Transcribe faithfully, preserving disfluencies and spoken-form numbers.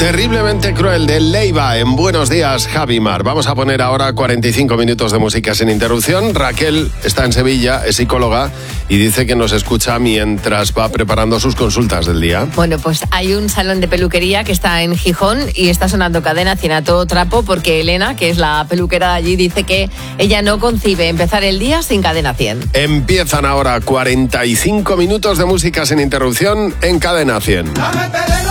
Terriblemente cruel de Leiva en Buenos Días, Javimar. Vamos a poner ahora cuarenta y cinco minutos de música sin interrupción. Raquel está en Sevilla, es psicóloga y dice que nos escucha mientras va preparando sus consultas del día. Bueno, pues hay un salón de peluquería que está en Gijón y está sonando Cadena cien a todo trapo porque Elena, que es la peluquera de allí, dice que ella no concibe empezar el día sin Cadena cien. Empiezan ahora cuarenta y cinco minutos de música sin interrupción en Cadena cien.